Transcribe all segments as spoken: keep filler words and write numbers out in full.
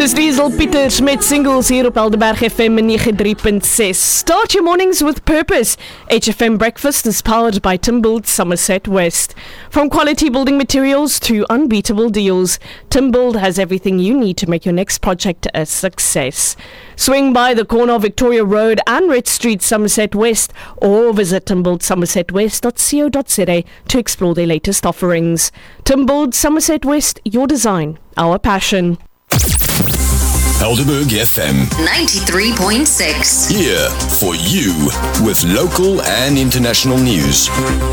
Dis Diesel Pieters met singles hier op Helderberg F M ninety-three point six. Start your mornings with purpose. H F M Breakfast is powered by Timbuild Somerset West. From quality building materials to unbeatable deals, Timbuild has everything you need to make your next project a success. Swing by the corner of Victoria Road and Red Street, Somerset West, or visit timbuild somerset west dot co dot za to explore their latest offerings. Timbuild Somerset West, your design, our passion. Helderberg F M ninety-three point six. Here for you with local and international news.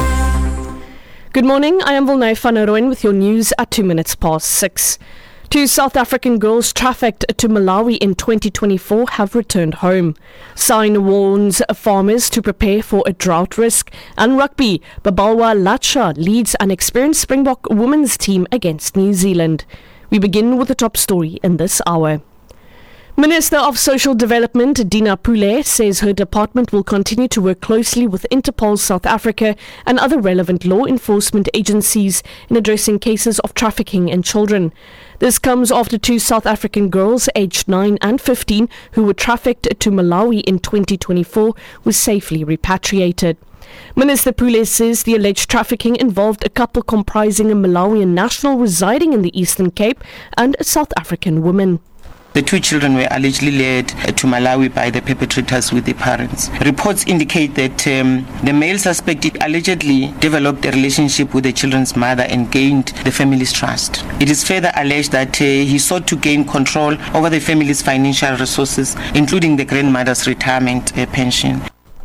Good morning, I am Volnay van Rooyen with your news at two minutes past six. Two South African girls trafficked to Malawi in twenty twenty-four have returned home. Sign warns farmers to prepare for a drought risk. And rugby, Babalwa Latsha leads an experienced Springbok women's team against New Zealand. We begin with the top story in this hour. Minister of Social Development Dina Pule says her department will continue to work closely with Interpol South Africa and other relevant law enforcement agencies in addressing cases of trafficking in children. This comes after two South African girls aged nine and fifteen who were trafficked to Malawi in twenty twenty-four were safely repatriated. Minister Pule says the alleged trafficking involved a couple comprising a Malawian national residing in the Eastern Cape and a South African woman. The two children were allegedly led to Malawi by the perpetrators with their parents. Reports indicate that um, the male suspect allegedly developed a relationship with the children's mother and gained the family's trust. It is further alleged that uh, he sought to gain control over the family's financial resources, including the grandmother's retirement uh, pension.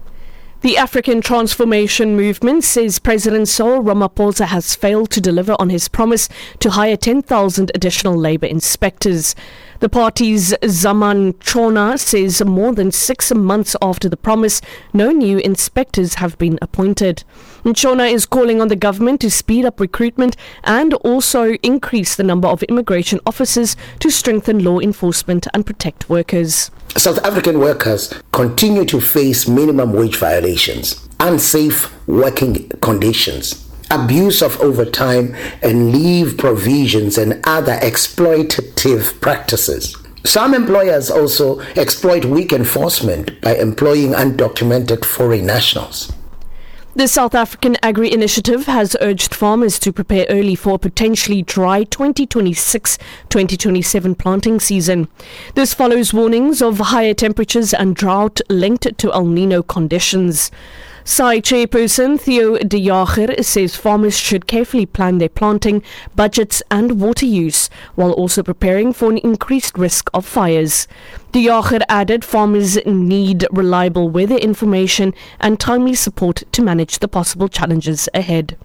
The African Transformation Movement says President Cyril Ramaphosa has failed to deliver on his promise to hire ten thousand additional labour inspectors. The party's Zaman Chona says more than six months after the promise, no new inspectors have been appointed. Chona is calling on the government to speed up recruitment and also increase the number of immigration officers to strengthen law enforcement and protect workers. South African workers continue to face minimum wage violations, unsafe working conditions, abuse of overtime and leave provisions and other exploitative practices. Some employers also exploit weak enforcement by employing undocumented foreign nationals. The South African Agri Initiative has urged farmers to prepare early for a potentially dry twenty twenty-six twenty twenty-seven planting season. This follows warnings of higher temperatures and drought linked to El Nino conditions. S A I chairperson Theo de Jager says farmers should carefully plan their planting, budgets and water use, while also preparing for an increased risk of fires. De Jager added farmers need reliable weather information and timely support to manage the possible challenges ahead.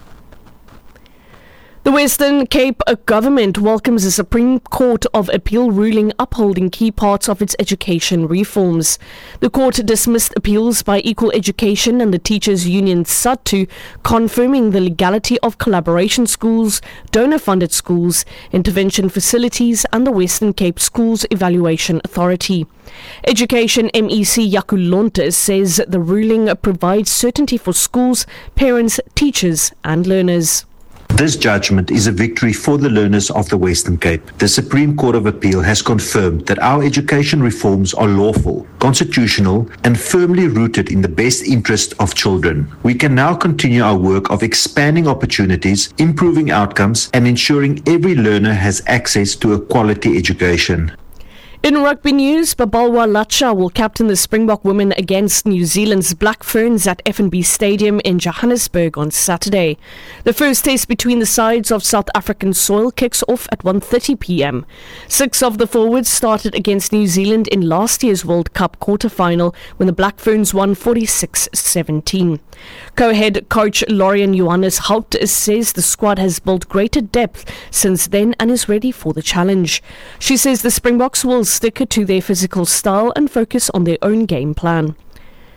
The Western Cape government welcomes the Supreme Court of Appeal ruling upholding key parts of its education reforms. The court dismissed appeals by Equal Education and the Teachers Union SADTU, confirming the legality of collaboration schools, donor-funded schools, intervention facilities and the Western Cape Schools Evaluation Authority. Education M E C Yakulonte says the ruling provides certainty for schools, parents, teachers and learners. This judgment is a victory for the learners of the Western Cape. The Supreme Court of Appeal has confirmed that our education reforms are lawful, constitutional, and firmly rooted in the best interest of children. We can now continue our work of expanding opportunities, improving outcomes, and ensuring every learner has access to a quality education. In rugby news, Babalwa Latsha will captain the Springbok women against New Zealand's Black Ferns at F N B Stadium in Johannesburg on Saturday. The first test between the sides of South African soil kicks off at one thirty p.m. Six of the forwards started against New Zealand in last year's World Cup quarter-final when the Black Ferns won forty-six seventeen. Co-head coach Lorian Johannes Haupt says the squad has built greater depth since then and is ready for the challenge. She says the Springboks will stick to their physical style and focus on their own game plan.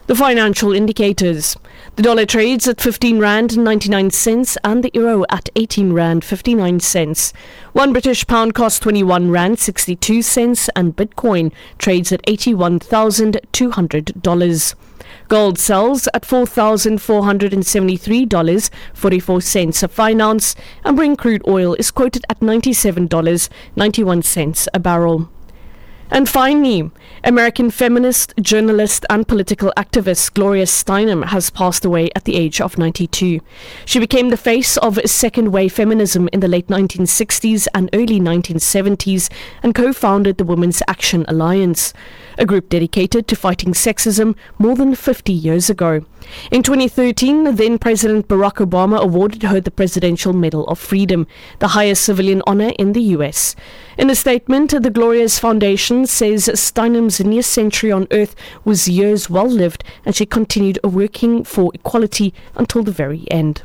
The financial indicators. The dollar trades at fifteen rand ninety-nine cents and the euro at eighteen rand fifty-nine cents. One British pound costs twenty-one rand sixty-two cents and Bitcoin trades at eighty-one thousand two hundred dollars. Gold sells at four thousand four hundred seventy-three dollars and forty-four cents a fine ounce, and Brent crude oil is quoted at ninety-seven dollars and ninety-one cents a barrel. And finally, American feminist, journalist and political activist Gloria Steinem has passed away at the age of ninety-two. She became the face of second-wave feminism in the late nineteen sixties and early nineteen seventies and co-founded the Women's Action Alliance, a group dedicated to fighting sexism more than fifty years ago. In twenty thirteen, then-President Barack Obama awarded her the Presidential Medal of Freedom, the highest civilian honor in the U S. In a statement, the Gloria's Foundation says Steinem's near century on Earth was years well lived, and she continued working for equality until the very end.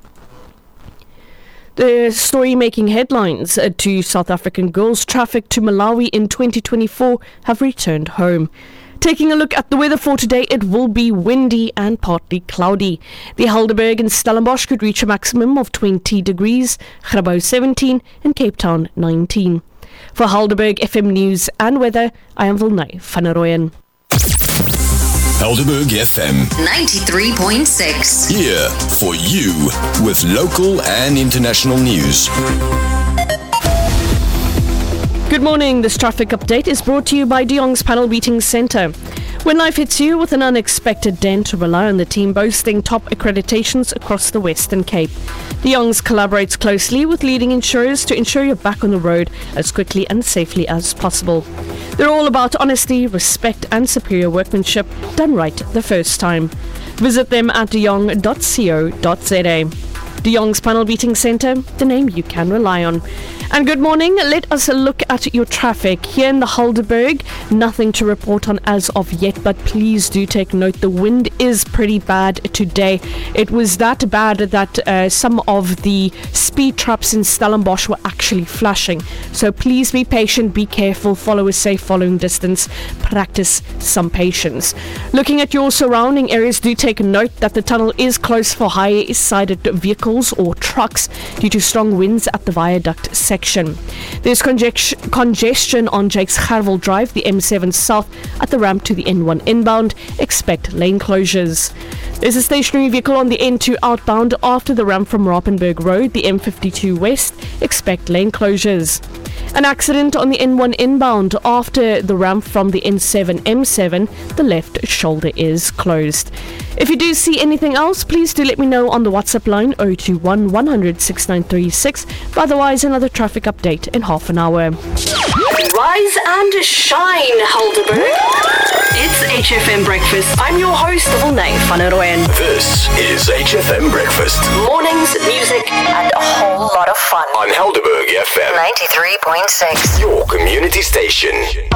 The story making headlines: uh, two South African girls trafficked to Malawi in twenty twenty-four have returned home. Taking a look at the weather for today, it will be windy and partly cloudy. The Helderberg and Stellenbosch could reach a maximum of twenty degrees, Grabouw seventeen and Cape Town nineteen. For Helderberg F M News and Weather, I am Vilnay van Rooyen. Helderberg F M ninety-three point six. Here for you with local and international news. Good morning. This traffic update is brought to you by De Jong's Panel Beating Centre. When life hits you with an unexpected dent, rely on the team boasting top accreditations across the Western Cape. De Jong's collaborates closely with leading insurers to ensure you're back on the road as quickly and safely as possible. They're all about honesty, respect and superior workmanship done right the first time. Visit them at de jong dot co dot za. De Jong's Panel Beating Centre, the name you can rely on. And good morning. Let us look at your traffic. Here in the Helderberg, nothing to report on as of yet, but please do take note. The wind is pretty bad today. It was that bad that uh, some of the speed traps in Stellenbosch were actually flashing. So please be patient, be careful, follow a safe following distance, practice some patience. Looking at your surrounding areas, do take note that the tunnel is closed for high-sided vehicles or trucks due to strong winds at the viaduct section. There's conge- congestion on Jakes Gerwel Drive, the M seven South, at the ramp to the N one inbound. Expect lane closures. There's a stationary vehicle on the N two outbound after the ramp from Rappenberg Road, the M fifty-two West. Expect lane closures. An accident on the N one inbound after the ramp from the N seven M seven. The left shoulder is closed. If you do see anything else, please do let me know on the WhatsApp line zero two one, one hundred, sixty-nine thirty-six. Otherwise, another traffic update in half an hour. Rise and shine, Helderberg. It's H F M Breakfast. I'm your host, Vilnay van Rooyen. This is H F M Breakfast. Mornings, music, and a whole lot of fun. On Helderberg F M ninety-three point six. your community station.